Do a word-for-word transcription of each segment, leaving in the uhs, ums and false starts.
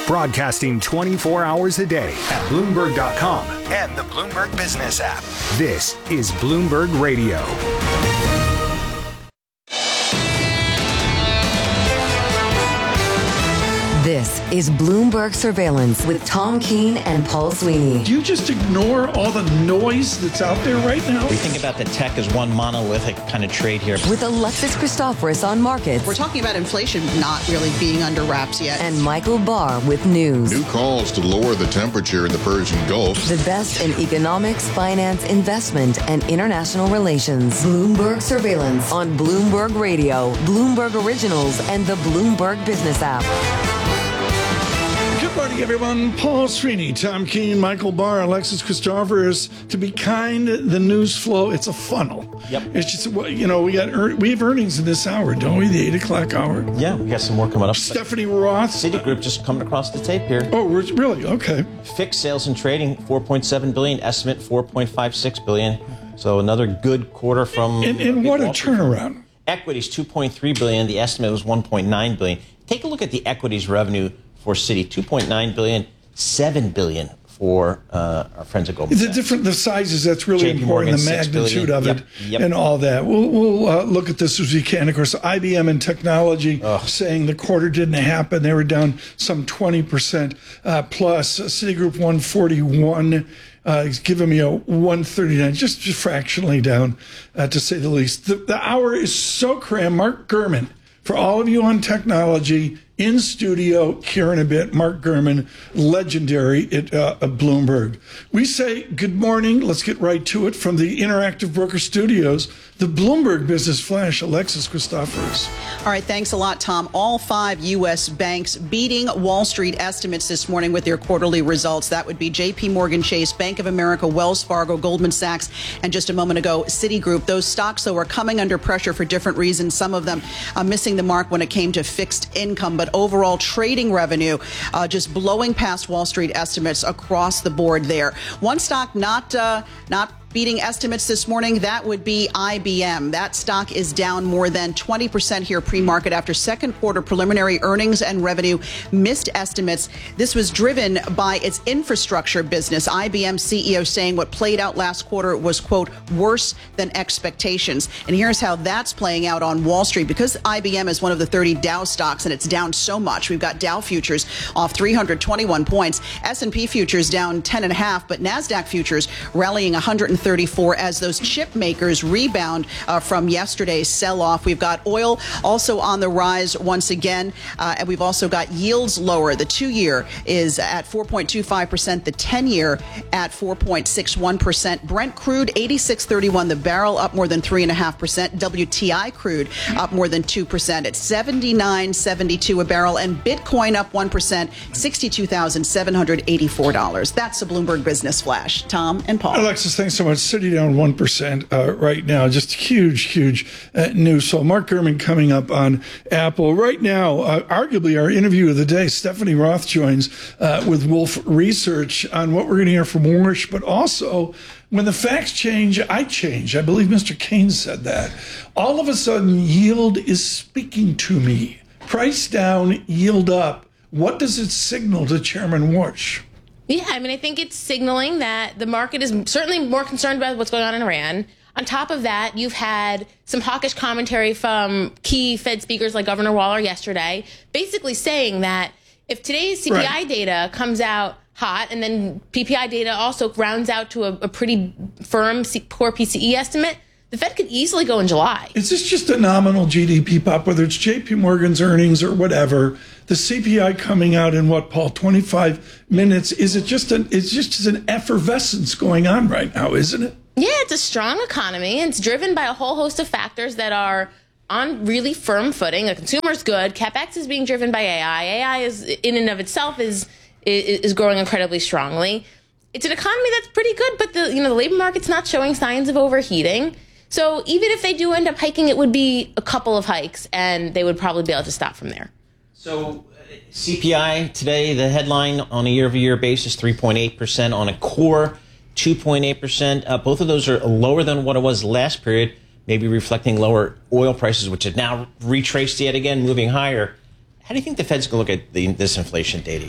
Broadcasting twenty-four hours a day at Bloomberg dot com and the Bloomberg Business app. This is Bloomberg Radio. This is Bloomberg Surveillance with Tom Keene and Paul Sweeney. Do you just ignore all the noise that's out there right now? We think about the tech as one monolithic kind of trade here. With Alexis Christoforous on markets. We're talking about inflation not really being under wraps yet. And Michael Barr with news. New calls to lower the temperature in the Persian Gulf. The best in economics, finance, investment, and international relations. Bloomberg Surveillance on Bloomberg Radio, Bloomberg Originals, and the Bloomberg Business app. Good morning, everyone. Paul Sweeney, Tom Keene, Michael Barr, Alexis Christoforous. To be kind, the news flow, it's a funnel. Yep. It's just, you know, we got er- we have earnings in this hour, don't we? The eight o'clock hour. Yeah, we got some more coming up. Stephanie Roth. Citigroup just coming across the tape here. Oh, really? Okay. Fixed sales and trading, four point seven billion dollars. Estimate, four point five six billion dollars. So another good quarter from... And, and what a turnaround. Equities, two point three billion dollars. The estimate was one point nine billion dollars. Take a look at the equities revenue for Citi, two point nine billion dollars, seven billion dollars for uh, our friends at Goldman The Sachs. different the sizes, that's really J P important, Morgan, the magnitude of yep, it yep. and all that. We'll, we'll uh, look at this as we can. Of course, I B M and technology Ugh. saying the quarter didn't happen. They were down some twenty percent uh, plus. Citigroup one forty-one. Uh, he's giving me a one thirty-nine, just, just fractionally down, uh, to say the least. The, the hour is so crammed. Mark Gurman, for all of you on technology, in studio here in a bit, Mark Gurman, legendary at uh, Bloomberg. We say good morning. Let's get right to it from the Interactive Broker Studios, the Bloomberg Business Flash, Alexis Christoforous. All right, thanks a lot, Tom. All five U S banks beating Wall Street estimates this morning with their quarterly results. That would be J P Morgan Chase, Bank of America, Wells Fargo, Goldman Sachs, and just a moment ago, Citigroup. Those stocks, though, are coming under pressure for different reasons. Some of them uh, missing the mark when it came to fixed income, but overall trading revenue uh, just blowing past Wall Street estimates across the board there. One stock not uh, not beating estimates this morning, that would be I B M. That stock is down more than twenty percent here pre-market after second quarter preliminary earnings and revenue missed estimates. This was driven by its infrastructure business. I B M C E O saying what played out last quarter was, quote, worse than expectations. And here's how that's playing out on Wall Street. Because I B M is one of the thirty Dow stocks and it's down so much, we've got Dow futures off three hundred twenty-one points, S and P futures down ten and a half, but NASDAQ futures rallying one hundred thirty-four as those chip makers rebound uh, from yesterday's sell-off. We've got oil also on the rise once again, uh, and we've also got yields lower. The two-year is at four point two five percent, the ten-year at four point six one percent. Brent crude eighty-six thirty-one the barrel, up more than three point five percent. W T I crude up more than two percent at seventy-nine seventy-two a barrel, and Bitcoin up one percent, sixty-two thousand seven hundred eighty-four dollars. That's the Bloomberg Business Flash. Tom and Paul. Alexis, thanks so much. City down one percent uh, right now. Just huge, huge uh, news. So Mark Gurman coming up on Apple. Right now, uh, arguably our interview of the day, Stephanie Roth joins uh, with Wolf Research on what we're going to hear from Warsh, but also when the facts change, I change. I believe Mister Keynes said that. All of a sudden, yield is speaking to me. Price down, yield up. What does it signal to Chairman Warsh? Yeah, I mean, I think it's signaling that the market is certainly more concerned about what's going on in Iran. On top of that, you've had some hawkish commentary from key Fed speakers like Governor Waller yesterday, basically saying that if today's C P I right. data comes out hot and then P P I data also rounds out to a, a pretty firm core P C E estimate, the Fed could easily go in July. Is this just a nominal G D P pop, whether it's J P Morgan's earnings or whatever? The C P I coming out in what, Paul, twenty-five minutes? Is it just an, it's just an effervescence going on right now, isn't it? Yeah, it's a strong economy. It's driven by a whole host of factors that are on really firm footing. The consumer's good. CapEx is being driven by A I. A I is, in and of itself, is is, is growing incredibly strongly. It's an economy that's pretty good, but the you know the labor market's not showing signs of overheating. So even if they do end up hiking, it would be a couple of hikes, and they would probably be able to stop from there. So C P I today, the headline on a year-over-year basis, three point eight percent. On a core, two point eight percent. Uh, both of those are lower than what it was last period, maybe reflecting lower oil prices, which have now retraced yet again, moving higher. How do you think the Fed's going to look at the, this inflation data here?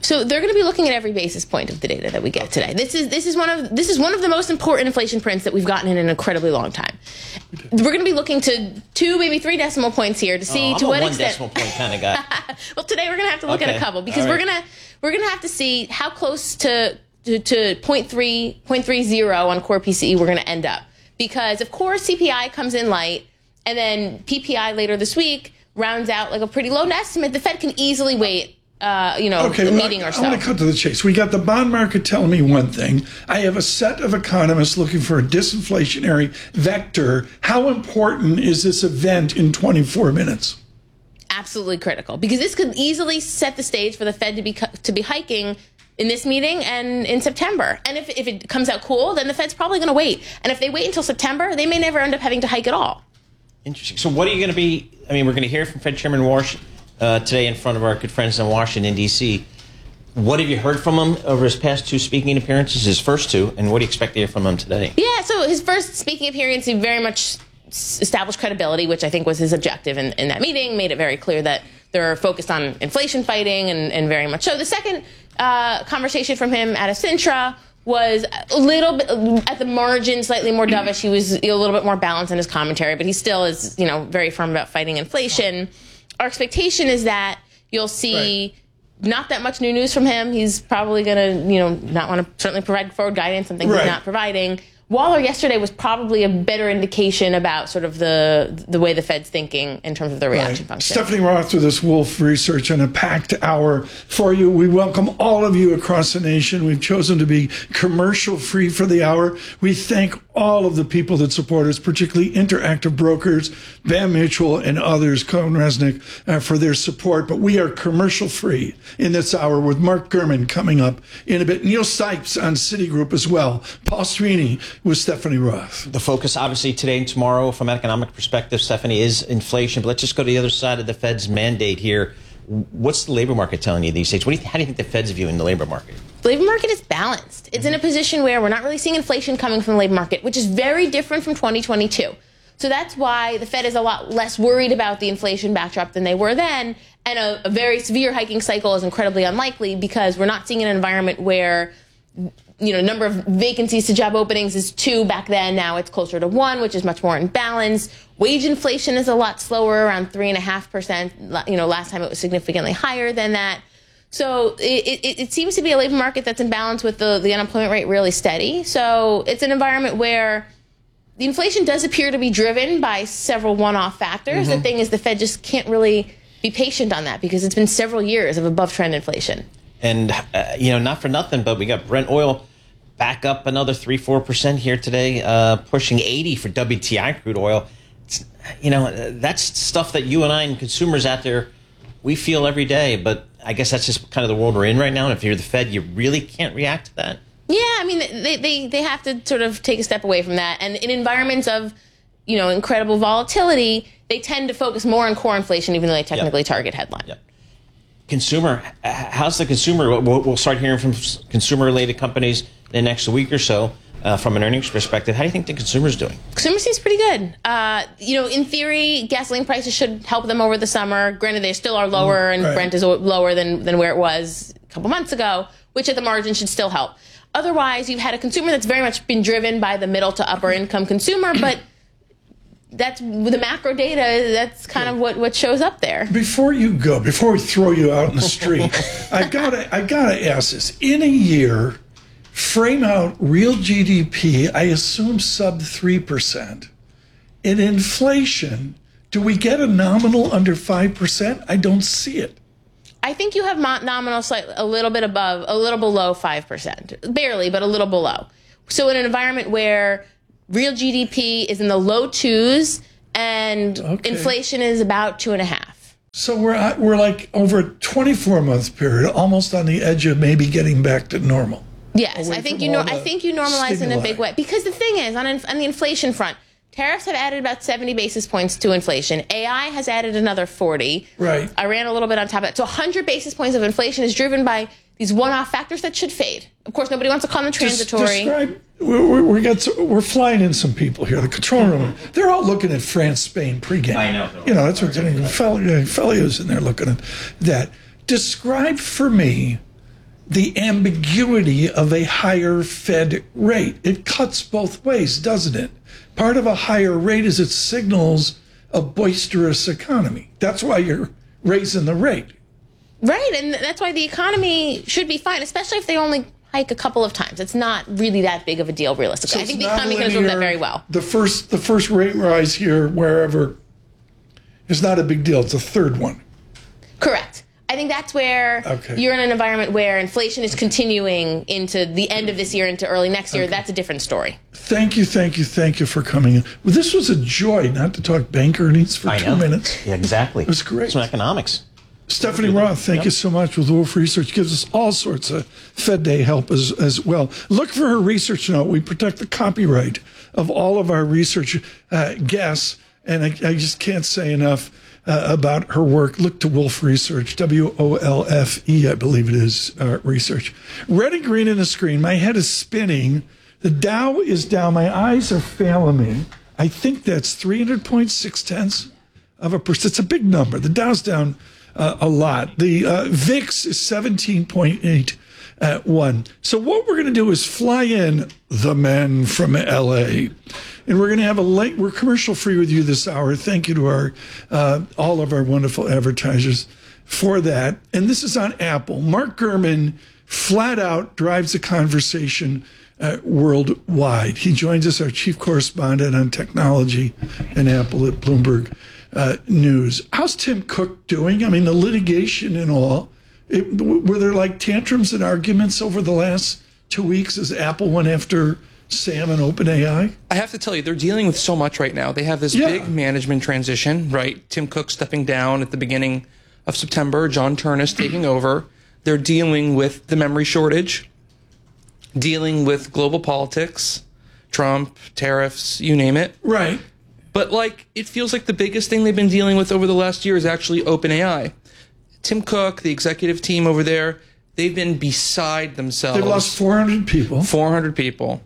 So they're going to be looking at every basis point of the data that we get today. This is this is one of this is one of the most important inflation prints that we've gotten in an incredibly long time. We're going to be looking to two, maybe three decimal points here to see oh, to I'm what a one extent. decimal point kind of guy. Well, today we're going to have to look okay. at a couple because right. we're gonna we're gonna have to see how close to to, to zero point three zero on core P C E we're going to end up. Because if core C P I comes in light and then P P I later this week rounds out like a pretty low estimate, the Fed can easily wait. Uh, you know, okay, a meeting I, or so. I want to cut to the chase. We got the bond market telling me one thing. I have a set of economists looking for a disinflationary vector. How important is this event in twenty-four minutes? Absolutely critical, because this could easily set the stage for the Fed to be to be hiking in this meeting and in September. And if, if it comes out cool, then the Fed's probably going to wait. And if they wait until September, they may never end up having to hike at all. Interesting. So what are you going to be, I mean, we're going to hear from Fed Chairman Warsh uh, today in front of our good friends in Washington, D C What have you heard from him over his past two speaking appearances, his first two, and what do you expect to hear from him today? Yeah, so his first speaking appearance, he very much established credibility, which I think was his objective in, in that meeting, made it very clear that they're focused on inflation fighting and, and very much so. The second uh, conversation from him at Acintra was a little bit at the margin, slightly more dovish. He was a little bit more balanced in his commentary, but he still is, you know, very firm about fighting inflation. Our expectation is that you'll see right. not that much new news from him. He's probably going to, you know, not want to certainly provide forward guidance, something right. he's not providing. Waller yesterday was probably a better indication about sort of the the way the Fed's thinking in terms of the reaction right. function. Stephanie Roth with this Wolf Research and a packed hour for you. We welcome all of you across the nation. We've chosen to be commercial free for the hour. We thank all of the people that support us, particularly Interactive Brokers, B A M Mutual, and others, Cohen Resnick, uh, for their support. But we are commercial free in this hour with Mark Gurman coming up in a bit. Neil Sipes on Citigroup as well. Paul Sweeney with Stephanie Roth. The focus, obviously, today and tomorrow, from an economic perspective, Stephanie, is inflation. But let's just go to the other side of the Fed's mandate here. What's the labor market telling you these days? What do you, how do you think the Fed's viewing the labor market? The labor market is balanced. It's mm-hmm. in a position where we're not really seeing inflation coming from the labor market, which is very different from twenty twenty-two. So that's why the Fed is a lot less worried about the inflation backdrop than they were then. And a, a very severe hiking cycle is incredibly unlikely because we're not seeing an environment where, you know, number of vacancies to job openings is two back then. Now it's closer to one, which is much more in balance. Wage inflation is a lot slower, around three and a half percent. You know, last time it was significantly higher than that. So it, it, it seems to be a labor market that's in balance with the, the unemployment rate really steady. So it's an environment where the inflation does appear to be driven by several one-off factors. Mm-hmm. The thing is, the Fed just can't really be patient on that because it's been several years of above-trend inflation. And, uh, you know, not for nothing, but we got Brent oil back up another three, four percent here today, uh, pushing eighty for W T I crude oil. It's, you know, that's stuff that you and I and consumers out there, we feel every day. But I guess that's just kind of the world we're in right now. And if you're the Fed, you really can't react to that. Yeah, I mean, they, they, they have to sort of take a step away from that. And in environments of, you know, incredible volatility, they tend to focus more on core inflation, even though they technically yep. target headline. Yep. Consumer, how's the consumer? We'll start hearing from consumer-related companies in the next week or so uh, from an earnings perspective. How do you think the consumer's doing? Consumer seems pretty good. Uh, you know, in theory, gasoline prices should help them over the summer. Granted, they still are lower, and right. Brent is lower than, than where it was a couple months ago, which at the margin should still help. Otherwise, you've had a consumer that's very much been driven by the middle to upper income consumer, but that's the macro data. That's kind of what, what shows up there. Before you go, before we throw you out in the street, I gotta I gotta ask this: in a year, frame out real G D P. I assume sub three percent. In inflation, do we get a nominal under five percent? I don't see it. I think you have nominal slightly a little bit above, a little below five percent, barely, but a little below. So in an environment where real G D P is in the low twos, and okay. inflation is about two and a half. So we're we're like over a twenty-four month period, almost on the edge of maybe getting back to normal. Yes, I think you know. I think you normalize stimuli. In a big way because the thing is, on on the inflation front, tariffs have added about seventy basis points to inflation. A I has added another forty. Right. I ran a little bit on top of it. So one hundred basis points of inflation is driven by these one-off factors that should fade. Of course, nobody wants to call them transitory. Describe, we, we got, we're flying in some people here. The control room, they're all looking at France, Spain pregame. I know. You know, that's what Fellio's in there looking at that. Describe for me the ambiguity of a higher Fed rate. It cuts both ways, doesn't it? Part of a higher rate is it signals a boisterous economy. That's why you're raising the rate. Right, and that's why the economy should be fine, especially if they only hike a couple of times. It's not really that big of a deal, realistically. So I think the economy can absorb that very well. The first, the first rate rise here, wherever, is not a big deal. It's a third one. Correct. I think that's where okay. you're in an environment where inflation is continuing into the end of this year, into early next year. Okay. That's a different story. Thank you, thank you, thank you for coming in. Well, this was a joy not to talk bank earnings for I two know. minutes. Yeah, exactly. It was great. Some economics. Stephanie Roth, thank yep. you so much with Wolf Research. Gives us all sorts of Fed Day help as, as well. Look for her research note. We protect the copyright of all of our research uh, guests, and I, I just can't say enough uh, about her work. Look to Wolf Research, W O L F E, I believe it is, uh, research. Red and green in the screen. My head is spinning. The Dow is down. My eyes are failing me. I think that's three hundred point six tenths of a percent. It's a big number. The Dow's down Uh, a lot. The uh, V I X is seventeen point eight at one. So what we're going to do is fly in the men from L A, and we're going to have a late. We're commercial free with you this hour. Thank you to our uh, all of our wonderful advertisers for that. And this is on Apple. Mark Gurman flat out drives the conversation uh, worldwide. He joins us, our chief correspondent on technology and Apple at Bloomberg Uh, news. How's Tim Cook doing? I mean, the litigation and all. It, were there like tantrums and arguments over the last two weeks as Apple went after Sam and OpenAI? I have to tell you, they're dealing with so much right now. They have this yeah. big management transition, right? Tim Cook stepping down at the beginning of September, John Turnus taking over. They're dealing with the memory shortage, dealing with global politics, Trump, tariffs, you name it. Right. But, like, it feels like the biggest thing they've been dealing with over the last year is actually OpenAI. Tim Cook, the executive team over there, they've been beside themselves. They've lost four hundred people. four hundred people.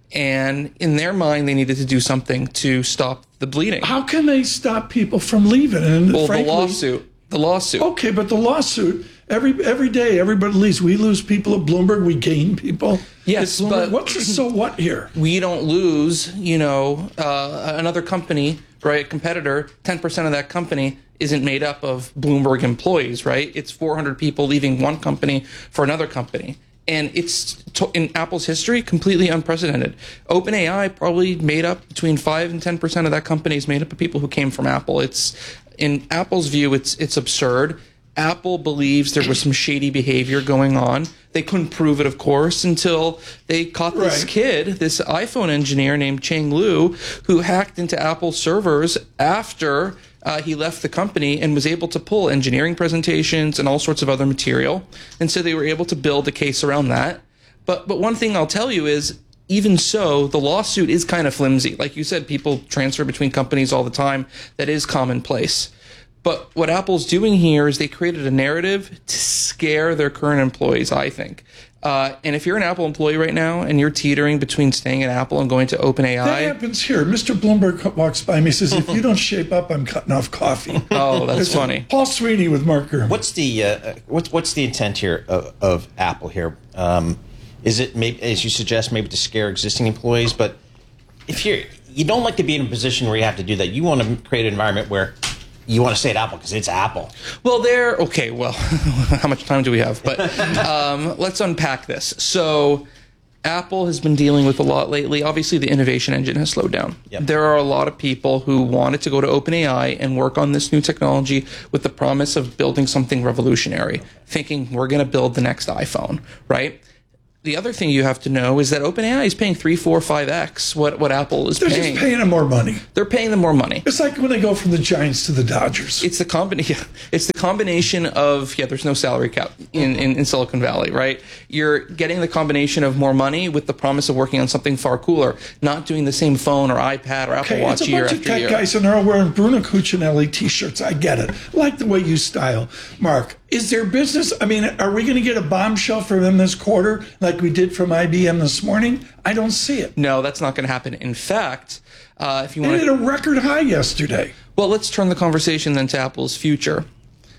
And in their mind, they needed to do something to stop the bleeding. How can they stop people from leaving? And well, frankly, the lawsuit. The lawsuit. Okay, but the lawsuit, every every day, everybody leaves. We lose people at Bloomberg. We gain people. Yes, but what's the so what here? We don't lose, you know, uh, another company, right, a competitor, ten percent of that company isn't made up of Bloomberg employees, right? It's four hundred people leaving one company for another company. And it's, in Apple's history, completely unprecedented. OpenAI probably made up between five and ten percent of that company is made up of people who came from Apple. It's, in Apple's view, it's it's absurd. Apple believes there was some shady behavior going on. They couldn't prove it, of course, until they caught this right. kid, this iPhone engineer named Chang Liu, who hacked into Apple servers after uh, he left the company and was able to pull engineering presentations and all sorts of other material. And so they were able to build a case around that. But but one thing I'll tell you is, even so, the lawsuit is kind of flimsy. Like you said, people transfer between companies all the time. That is commonplace. But what Apple's doing here is they created a narrative to scare their current employees, I think. Uh, and if you're an Apple employee right now and you're teetering between staying at Apple and going to OpenAI... That happens here. Mister Bloomberg walks by me and says, if you don't shape up, I'm cutting off coffee. Oh, that's it's funny. Paul Sweeney with Mark Gurman. What's the, uh, what's, what's the intent here of, of Apple here? Um, is it, maybe, as you suggest, maybe to scare existing employees? But if you're, you don't like to be in a position where you have to do that. You want to create an environment where you want to stay at Apple because it's Apple. Well, they're okay. Well, how much time do we have? But um, let's unpack this. So, Apple has been dealing with a lot lately. Obviously, the innovation engine has slowed down. Yep. There are a lot of people who wanted to go to OpenAI and work on this new technology with the promise of building something revolutionary, thinking we're going to build the next iPhone, right? The other thing you have to know is that OpenAI is paying three, four, five x what, what Apple is They're paying. They're just paying them more money. They're paying them more money. It's like when they go from the Giants to the Dodgers. It's the combination. It's the combination of yeah. There's no salary cap in, in, in Silicon Valley, right? You're getting the combination of more money with the promise of working on something far cooler, not doing the same phone or iPad or okay, Apple Watch year after year. It's a bunch of tech guys and they're all wearing Bruno Cucinelli T-shirts. I get it. I like the way you style, Mark. Is there business? I mean, are we going to get a bombshell from them this quarter like we did from I B M this morning? I don't see it. No, that's not going to happen. In fact, uh, if you want, they hit a record high yesterday. Well, let's turn the conversation then to Apple's future.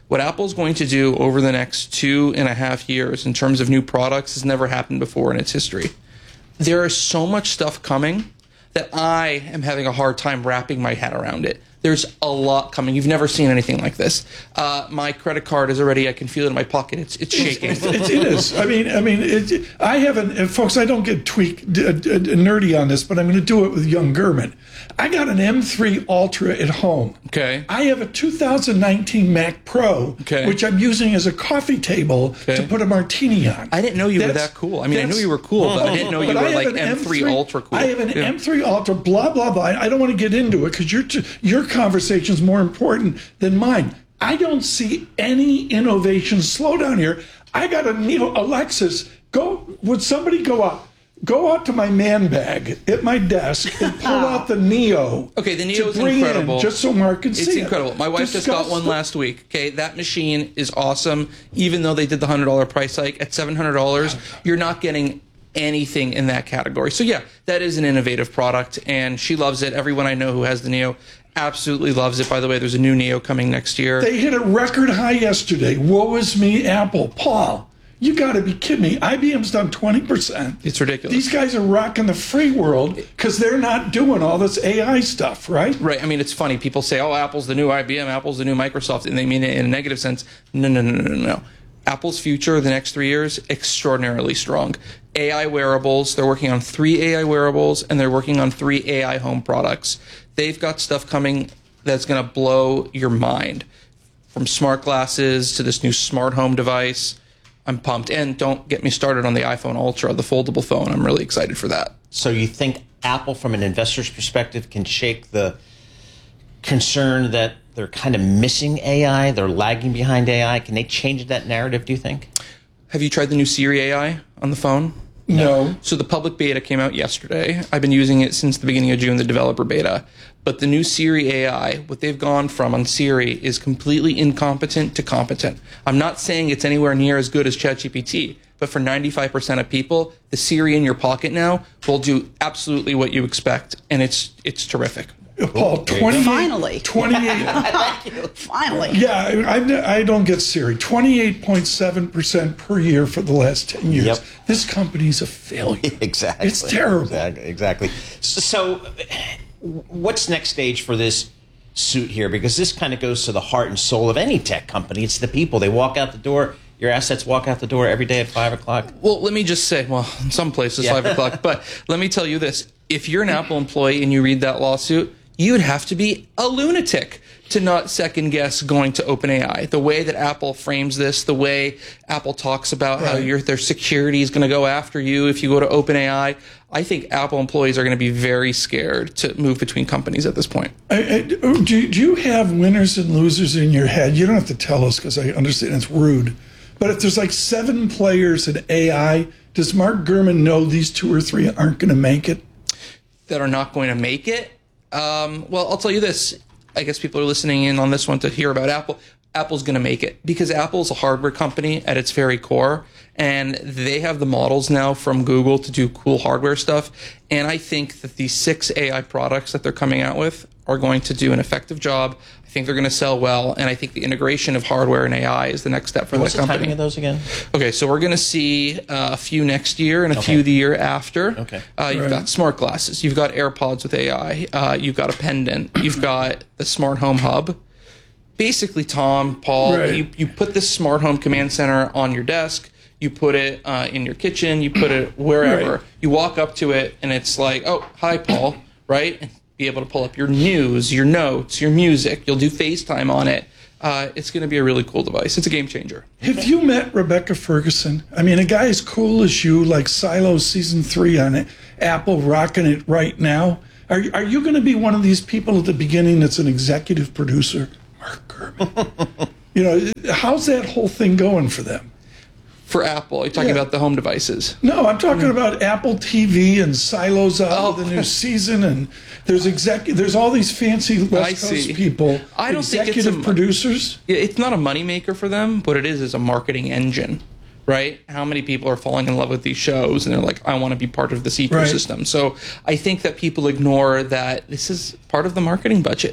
What Apple's going to do over the next two and a half years in terms of new products has never happened before in its history. There is so much stuff coming that I am having a hard time wrapping my head around it. There's a lot coming. You've never seen anything like this. Uh, my credit card is already, I can feel it in my pocket. It's it's shaking. It, it, it is. I mean, I mean, it, I haven't, and folks, I don't get tweak, d- d- nerdy on this, but I'm going to do it with young Gurman. I got an M three Ultra at home. Okay. I have a two thousand nineteen Mac Pro, okay. which I'm using as a coffee table okay. to put a martini on. I didn't know you that's, were that cool. I mean, I knew you were cool, but I didn't know you were like M three Ultra cool. I have an yeah. M three Ultra, blah, blah, blah. I don't want to get into it because your, t- your conversation is more important than mine. I don't see any innovation slowdown here. I got a Neo Alexis. Go, would somebody go out? Go out to my man bag at my desk and pull out the Neo. Okay, the Neo is incredible. In, just so Mark can it's see it. It's incredible. My wife Discuss just got one last week. Okay, that machine is awesome. Even though they did the one hundred dollars price hike at seven hundred dollars, you're not getting anything in that category. So yeah, that is an innovative product, and she loves it. Everyone I know who has the Neo absolutely loves it. By the way, there's a new Neo coming next year. They hit a record high yesterday. Woe is me, Apple. Paul, you got to be kidding me. I B M's done twenty percent. It's ridiculous. These guys are rocking the free world because they're not doing all this A I stuff, right? Right. I mean, it's funny. People say, oh, Apple's the new I B M, Apple's the new Microsoft, and they mean it in a negative sense. No, no, no, no, no, no. Apple's future the next three years, extraordinarily strong. A I wearables, they're working on three A I wearables, and they're working on three A I home products. They've got stuff coming that's going to blow your mind. From smart glasses to this new smart home device. I'm pumped. And don't get me started on the iPhone Ultra, the foldable phone. I'm really excited for that. So you think Apple, from an investor's perspective, can shake the concern that they're kind of missing A I, they're lagging behind A I? Can they change that narrative, do you think? Have you tried the new Siri A I on the phone? No. So the public beta came out yesterday. I've been using it since the beginning of June, the developer beta. But the new Siri A I, what they've gone from on Siri is completely incompetent to competent. I'm not saying it's anywhere near as good as ChatGPT, but for ninety-five percent of people, the Siri in your pocket now will do absolutely what you expect, and it's it's terrific. Paul, twenty finally, twenty-eight, finally, yeah, I, I don't get Siri. Twenty-eight point seven percent per year for the last ten years. Yep. This company's a failure. Exactly, it's terrible. Exactly. exactly. So, so, what's next stage for this suit here? Because this kind of goes to the heart and soul of any tech company. It's the people. They walk out the door. Your assets walk out the door every day at five o'clock. Well, let me just say, well, in some places yeah. five o'clock. But let me tell you this: if you're an Apple employee and you read that lawsuit, you would have to be a lunatic to not second guess going to OpenAI. The way that Apple frames this, the way Apple talks about right. how your their security is going to go after you if you go to OpenAI, I think Apple employees are going to be very scared to move between companies at this point. I, I, do, do you have winners and losers in your head? You don't have to tell us because I understand it's rude. But if there's like seven players in A I, does Mark Gurman know these two or three aren't going to make it? That are not going to make it? Um, well, I'll tell you this. I guess people are listening in on this one to hear about Apple. Apple's going to make it because Apple's a hardware company at its very core, and they have the models now from Google to do cool hardware stuff. And I think that these six A I products that they're coming out with are going to do an effective job. I think they're going to sell well, and I think the integration of hardware and A I is the next step for What's the company. What's the timing of those again? Okay, so we're going to see uh, a few next year and a okay. few the year after. Okay. Uh, you've right. got smart glasses. You've got AirPods with A I. Uh, you've got a pendant. You've got the smart home hub. Basically, Tom, Paul, right. you, you put this smart home command center on your desk. You put it uh, in your kitchen. You put it wherever. Right. You walk up to it, and it's like, oh, hi, Paul, right? And be able to pull up your news, your notes, your music. You'll do FaceTime on it. Uh, it's going to be a really cool device. It's a game changer. Have you met Rebecca Ferguson? I mean, a guy as cool as you, like Silo Season three on it, Apple rocking it right now. Are, are you going to be one of these people at the beginning that's an executive producer? Mark Gurman. You know, how's that whole thing going for them? For Apple, you're talking yeah. about the home devices. No, I'm talking mm. about Apple T V and Silo's out oh. with the new season, and there's exec. There's all these fancy West I Coast see. people, I don't executive think it's a, producers. It's not a moneymaker for them. What it is is a marketing engine, right? How many people are falling in love with these shows, and they're like, I want to be part of this ecosystem. Right. So I think that people ignore that this is part of the marketing budget.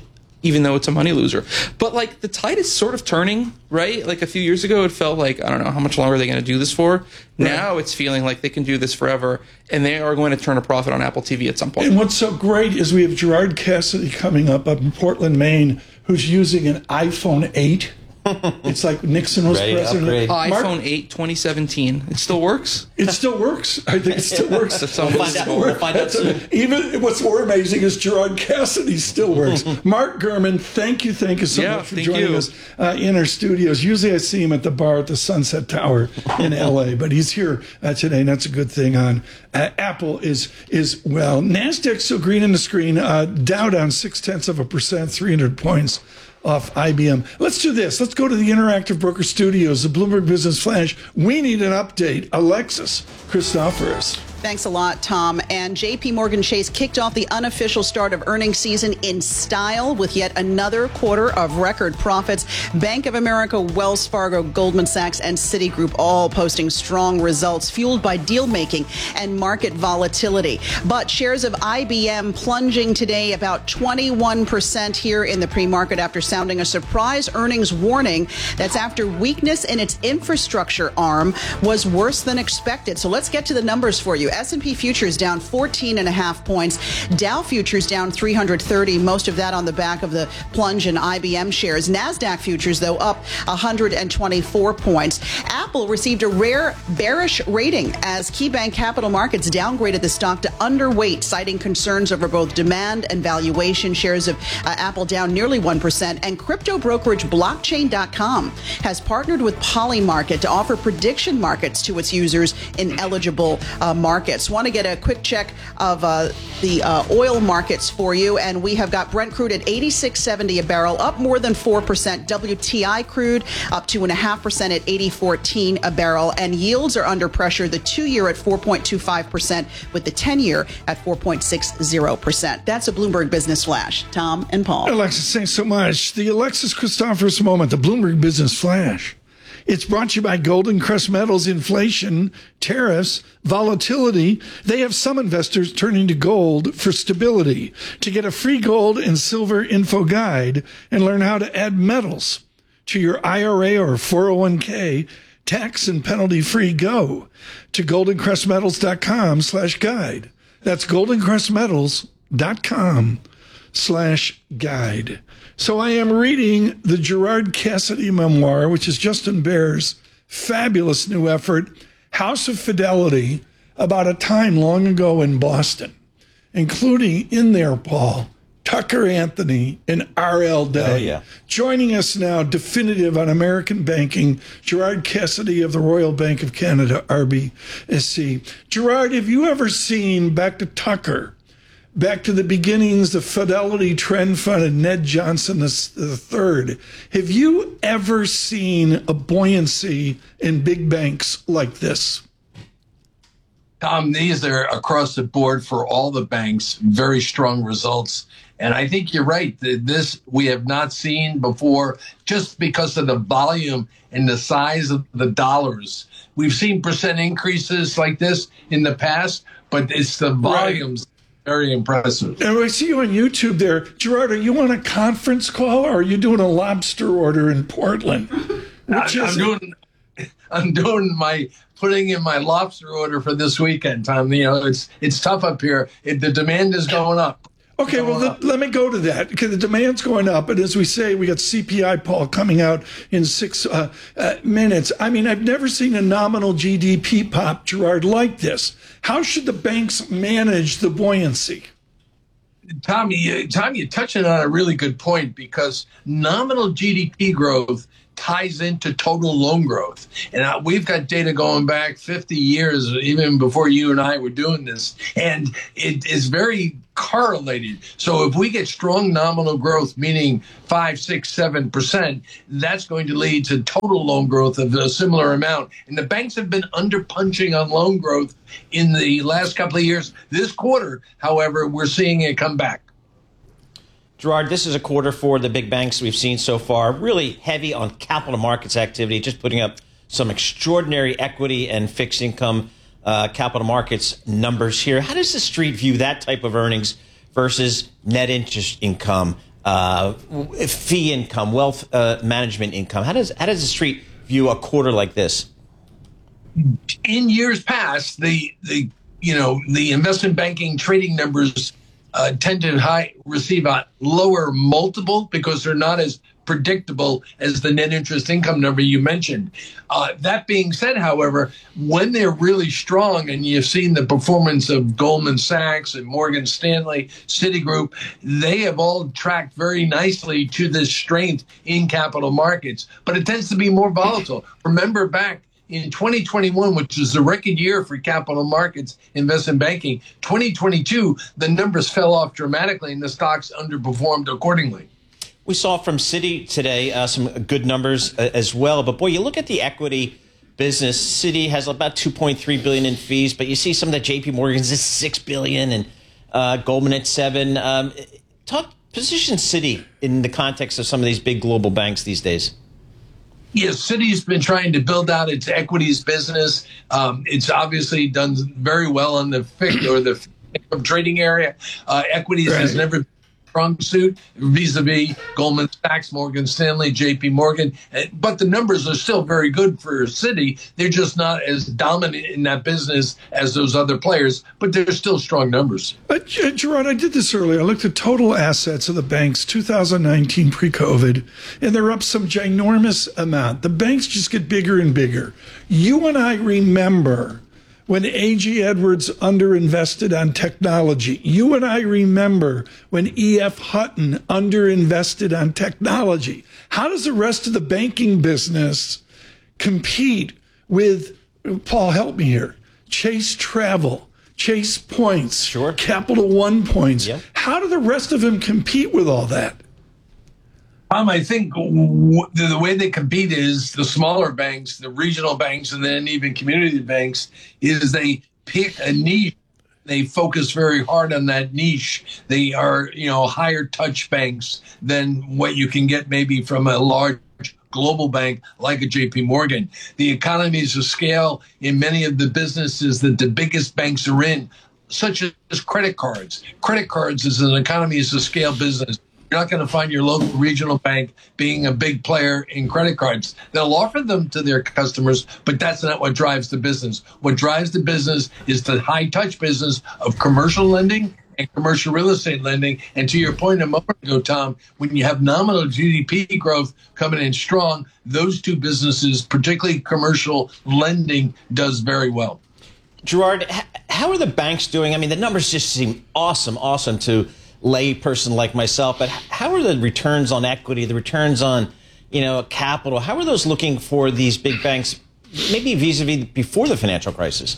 even though it's a money loser. But like the tide is sort of turning, right? Like a few years ago, it felt like, I don't know, how much longer are they going to do this for? Right. Now it's feeling like they can do this forever, and they are going to turn a profit on Apple T V at some point. And what's so great is we have Gerard Cassidy coming up up in Portland, Maine, who's using an iPhone eight. It's like Nixon was Ready president. Uh, Mark, iPhone eight twenty seventeen. It still works? It still works. I think it still works. That's We'll find out. We'll find out soon. Even what's more amazing is Gerard Cassidy still works. Mark Gurman, thank you, thank you so Yeah, much for thank joining you. us uh, in our studios. Usually I see him at the bar at the Sunset Tower in L A, but he's here uh, today, and that's a good thing. On uh, Apple is is well, Nasdaq's still green in the screen. Uh, Dow down six tenths of a percent, three hundred points off I B M. Let's do this. Let's go to the Interactive Broker Studios, the Bloomberg Business Flash. We need an update. Alexis Christoforous. Thanks a lot, Tom. And J P Morgan Chase kicked off the unofficial start of earnings season in style with yet another quarter of record profits. Bank of America, Wells Fargo, Goldman Sachs, and Citigroup all posting strong results fueled by deal making and market volatility. But shares of I B M plunging today about twenty-one percent here in the pre-market after sounding a surprise earnings warning. That's after weakness in its infrastructure arm was worse than expected. So let's get to the numbers for you. S and P futures down fourteen and a half points. Dow futures down three hundred thirty, most of that on the back of the plunge in I B M shares. NASDAQ futures, though, up one hundred twenty-four points. Apple received a rare bearish rating as KeyBank Capital Markets downgraded the stock to underweight, citing concerns over both demand and valuation. Shares of uh, Apple down nearly one percent. And crypto brokerage blockchain dot com has partnered with Polymarket to offer prediction markets to its users in eligible uh, markets. Want to get a quick check of uh, the uh, oil markets for you, and we have got Brent crude at eighty-six seventy a barrel, up more than four percent. W T I crude up two and a half percent at eighty fourteen a barrel, and yields are under pressure. The two-year at four point two five percent, with the ten-year at four point six zero percent. That's a Bloomberg Business Flash. Tom and Paul. Alexis, thanks so much. The Alexis Christoforous moment, the Bloomberg Business Flash. It's brought to you by Golden Crest Metals. Inflation, tariffs, volatility. They have some investors turning to gold for stability. To get a free gold and silver info guide and learn how to add metals to your I R A or four oh one k, tax and penalty free, go to golden crest metals dot com slash guide. That's golden crest metals dot com slash guide. So I am reading the Gerard Cassidy memoir, which is Justin Baer's fabulous new effort, House of Fidelity, about a time long ago in Boston, including in there, Paul, Tucker Anthony and R L Day. Oh, yeah. Joining us now, definitive on American banking, Gerard Cassidy of the Royal Bank of Canada, R B C. Gerard, have you ever seen, back to Tucker, back to the beginnings, the Fidelity Trend Fund and Ned Johnson the third. Have you ever seen a buoyancy in big banks like this? Tom, these are across the board for all the banks, very strong results. And I think you're right. This we have not seen before just because of the volume and the size of the dollars. We've seen percent increases like this in the past, but it's the volumes. Right. Very impressive. And I see you on YouTube there. Gerard, are you on a conference call or are you doing a lobster order in Portland? Which I'm, doing, I'm doing my, putting in my lobster order for this weekend, Tom. You know, it's it's tough up here. It, the demand is going up. Okay, well, let, let me go to that, because the demand's going up. And as we say, we got C P I, Paul, coming out in six uh, uh, minutes. I mean, I've never seen a nominal G D P pop, Gerard, like this. How should the banks manage the buoyancy? Tommy, Tom, you're touching on a really good point, because nominal G D P growth ties into total loan growth. And uh, we've got data going back fifty years, even before you and I were doing this. And it is very correlated. So if we get strong nominal growth, meaning five, six, seven percent, that's going to lead to total loan growth of a similar amount. And the banks have been underpunching on loan growth in the last couple of years. This quarter, however, we're seeing it come back. Gerard, this is a quarter for the big banks we've seen so far, really heavy on capital markets activity, just putting up some extraordinary equity and fixed income uh, capital markets numbers here. How does the street view that type of earnings versus net interest income? uh, fee income, wealth uh, management income. How does how does the street view a quarter like this? In years past, the the you know the investment banking trading numbers uh, tend to high, receive a lower multiple because they're not as predictable as the net interest income number you mentioned. Uh, that being said, however, when they're really strong, and you've seen the performance of Goldman Sachs and Morgan Stanley, Citigroup, they have all tracked very nicely to this strength in capital markets, but it tends to be more volatile. Remember back in twenty twenty-one, which was the record year for capital markets investment banking, twenty twenty-two, the numbers fell off dramatically and the stocks underperformed accordingly. We saw from Citi today uh, some good numbers uh, as well. But, boy, you look at the equity business. Citi has about two point three billion dollars in fees, but you see some of that J P Morgan's is six billion dollars and uh, Goldman at seven. Um, talk, position Citi in the context of some of these big global banks these days. Yes, Citi's been trying to build out its equities business. Um, it's obviously done very well in the F I C or the trading area. Uh, equities right. has never been strong suit vis-a-vis Goldman Sachs, Morgan Stanley, J P Morgan. But the numbers are still very good for Citi. They're just not as dominant in that business as those other players, but they're still strong numbers. Uh, Gerard, I did this earlier. I looked at total assets of the banks two thousand nineteen pre-COVID, and they're up some ginormous amount. The banks just get bigger and bigger. You and I remember when A G Edwards underinvested on technology. You and I remember when E F Hutton underinvested on technology. How does the rest of the banking business compete with, Paul, help me here, Chase Travel, Chase Points, sure. Capital One Points? Yep. How do the rest of them compete with all that? Um, I think w- the, the way they compete is the smaller banks, the regional banks, and then even community banks, is they pick a niche. They focus very hard on that niche. They are, you know, higher touch banks than what you can get maybe from a large global bank like a J P Morgan. The economies of scale in many of the businesses that the biggest banks are in, such as credit cards. Credit cards is an economies of scale business. You're not going to find your local regional bank being a big player in credit cards. They'll offer them to their customers, but that's not what drives the business. What drives the business is the high-touch business of commercial lending and commercial real estate lending. And to your point a moment ago, Tom, when you have nominal G D P growth coming in strong, those two businesses, particularly commercial lending, does very well. Gerard, how are the banks doing? I mean, the numbers just seem awesome, awesome to lay person like myself, but how are the returns on equity, the returns on, you know, capital? How are those looking for these big banks, maybe vis-a-vis before the financial crisis?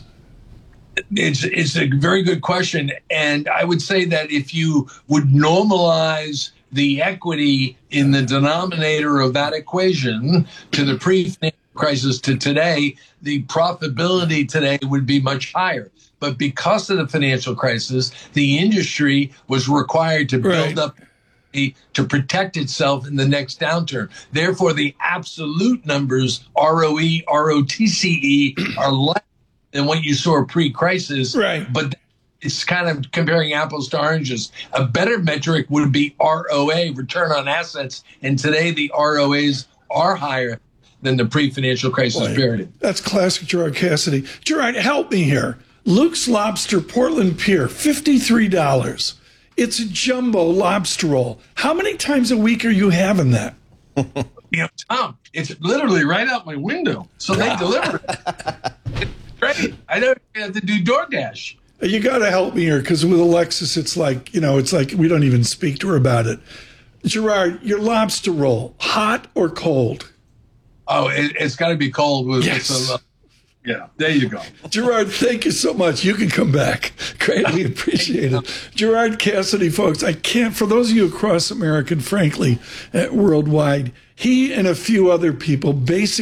It's it's a very good question, and I would say that if you would normalize the equity in the denominator of that equation to the pre-financial crisis to today, the profitability today would be much higher. But because of the financial crisis, the industry was required to build right. up to protect itself in the next downturn. Therefore, the absolute numbers, R O E, R O T C E, are less than what you saw pre-crisis. Right. But it's kind of comparing apples to oranges. A better metric would be R O A, return on assets. And today, the R O As are higher than the pre-financial crisis Boy, period. That's classic Gerard Cassidy. Gerard, help me here. Luke's Lobster, Portland Pier, fifty-three dollars. It's a jumbo lobster roll. How many times a week are you having that? You know, Tom, it's literally right out my window. So wow. they deliver it. It's great. I don't have to do DoorDash. You got to help me here, because with Alexis, it's like, you know, it's like we don't even speak to her about it. Gerard, your lobster roll, hot or cold? Oh, it, it's got to be cold with yes. some. Uh, Yeah, there you go. Gerard, thank you so much. You can come back. Greatly appreciated. Gerard Cassidy, folks, I can't, for those of you across America, and frankly, uh, worldwide, he and a few other people basically